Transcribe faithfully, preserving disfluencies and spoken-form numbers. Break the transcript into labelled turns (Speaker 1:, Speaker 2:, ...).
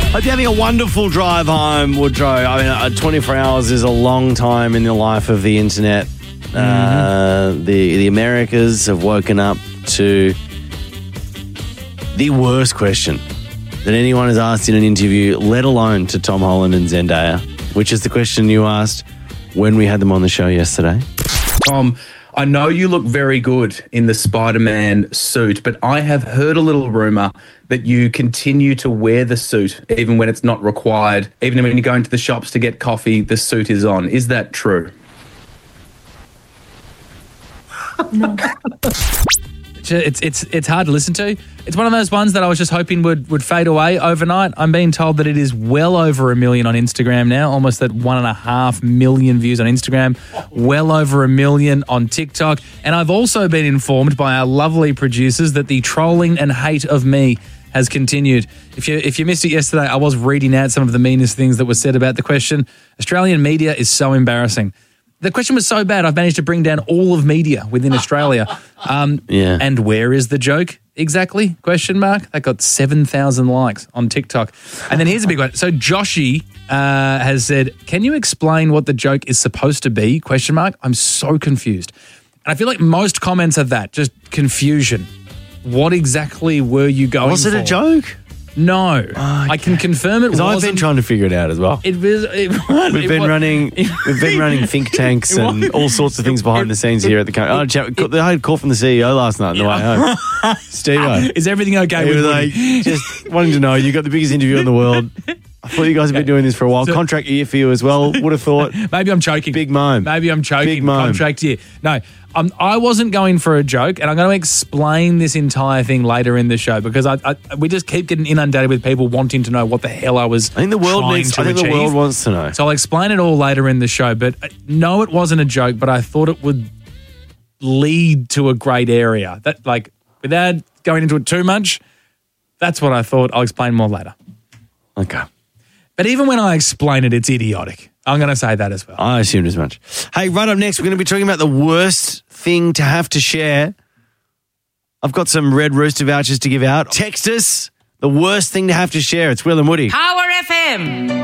Speaker 1: Hope you're having a wonderful drive home, Woodrow. I mean, uh, twenty-four hours is a long time in the life of the internet. Mm-hmm. Uh, the the Americas have woken up to the worst question that anyone has asked in an interview, let alone to Tom Holland and Zendaya, which is the question you asked when we had them on the show yesterday.
Speaker 2: Tom, I know you look very good in the Spider-Man suit, but I have heard a little rumor that you continue to wear the suit even when it's not required. Even when you go into the shops to get coffee, the suit is on. Is that true?
Speaker 3: No. It's it's it's hard to listen to. It's one of those ones that I was just hoping would, would fade away overnight. I'm being told that it is well over a million on Instagram now, almost at one and a half million views on Instagram, well over a million on TikTok. And I've also been informed by our lovely producers that the trolling and hate of me has continued. If you if you missed it yesterday, I was reading out some of the meanest things that were said about the question. Australian media is so embarrassing. The question was so bad, I've managed to bring down all of media within Australia. Um,
Speaker 1: yeah.
Speaker 3: And where is the joke exactly? Question mark. That got seven thousand likes on TikTok. And then here's a big one. So Joshy uh, has said, can you explain what the joke is supposed to be? Question mark. I'm so confused. And I feel like most comments are that, just confusion. What exactly were you going for?
Speaker 1: Was it a joke?
Speaker 3: No, okay. I can confirm it wasn't.
Speaker 1: I've been trying to figure it out as well.
Speaker 3: It was. It,
Speaker 1: we've
Speaker 3: it
Speaker 1: been
Speaker 3: was,
Speaker 1: running. We've been running think tanks and all sorts of things behind the scenes here at the company. Oh, chat, I had a call from the C E O last night on the way home. Steve,
Speaker 3: is everything okay?
Speaker 1: He
Speaker 3: with
Speaker 1: was like, just wanting to know. You got the biggest interview in the world. I thought you guys have been doing this for a while. So, contract year for you as well. Would have thought.
Speaker 3: Maybe I'm choking.
Speaker 1: Big moan.
Speaker 3: Maybe I'm choking.
Speaker 1: Big moan.
Speaker 3: Contract year. No, um, I wasn't going for a joke, and I'm going to explain this entire thing later in the show because I, I we just keep getting inundated with people wanting to know what the hell I was.
Speaker 1: I think the world
Speaker 3: trying
Speaker 1: needs.
Speaker 3: to
Speaker 1: I think
Speaker 3: achieve.
Speaker 1: the world wants to know.
Speaker 3: So I'll explain it all later in the show. But no, it wasn't a joke. But I thought it would lead to a great area. That like without going into it too much. That's what I thought. I'll explain more later.
Speaker 1: Okay.
Speaker 3: But even when I explain it, it's idiotic. I'm going to say that as well.
Speaker 1: I assumed as much. Hey, right up next, we're going to be talking about the worst thing to have to share. I've got some Red Rooster vouchers to give out. Text us. The worst thing to have to share. It's Will and Woody.
Speaker 4: Power F M.